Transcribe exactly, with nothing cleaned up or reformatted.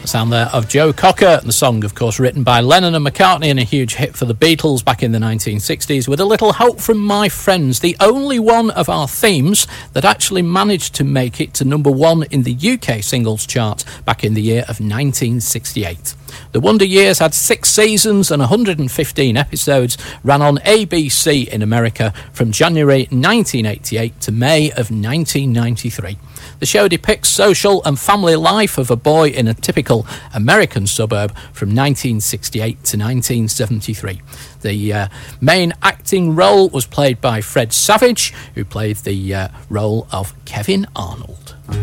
The sound there of Joe Cocker, the song of course written by Lennon and McCartney and a huge hit for the Beatles back in the nineteen sixties, with a little help from My Friends, the only one of our themes that actually managed to make it to number one in the U K singles chart back in the year of nineteen sixty-eight. The Wonder Years had six seasons and one hundred fifteen episodes, ran on A B C in America from January nineteen eighty-eight to May of nineteen ninety-three. The show depicts social and family life of a boy in a typical American suburb from nineteen sixty-eight to nineteen seventy-three. The uh, main acting role was played by Fred Savage, who played the uh, role of Kevin Arnold.